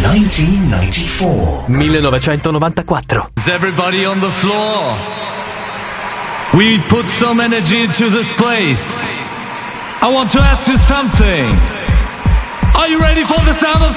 1994. 1994. Is everybody on the floor? We put some energy into this place. I want to ask you something. Are you ready for the sound of